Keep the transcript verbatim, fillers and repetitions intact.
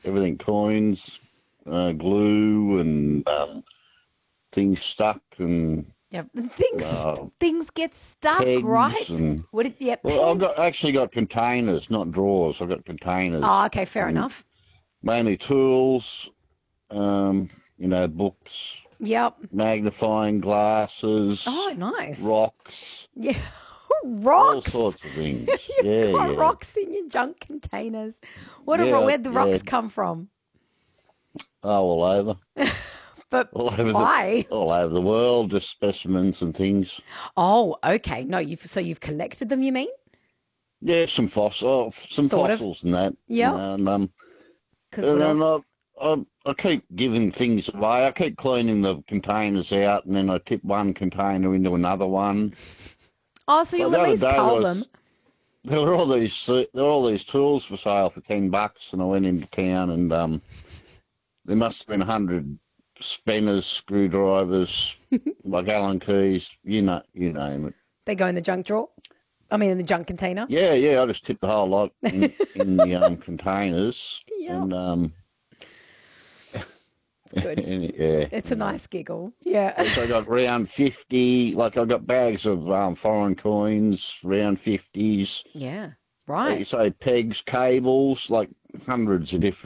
everything coins, uh, glue, and um, things stuck, and Yeah, things uh, things get stuck, pegs, right? and What did yeah, well, I've got pegs? actually got containers, not drawers. I've got Oh, containers, okay, fair and enough. mainly tools, um, you know, books, Yep. magnifying glasses, Oh, nice. rocks, Yeah. all Rocks. sorts of things. You've Yeah, got yeah, rocks in your junk containers. What are yeah, where'd the yeah. rocks come from? Oh, all over, But all over the, why? all over the world, just specimens and things. Oh, okay. No, you've so you've collected them, you mean? Yeah, some fossil, some Sort of. fossils and that, you Yep. know, and um, Because and what then else? I, I, I keep giving things away. I keep cleaning the containers out, and then I tip one container into another one. Oh, so Like you'll the at other least day, there cull them. was there were all these there were all these tools for sale for ten bucks, and I went into town, and um, there must have been a hundred spanners, screwdrivers, like Allen keys, you know, you name it. They go in the junk drawer. I mean, in the junk container. Yeah, yeah, I just tipped the whole lot in in the um containers, Yep. and um, It's good. and, yeah, It's a yeah. nice giggle. Yeah. Also got round fifty, like I got bags of um, foreign coins, round fifties, Yeah. like Right. you say, pegs, cables, like hundreds of different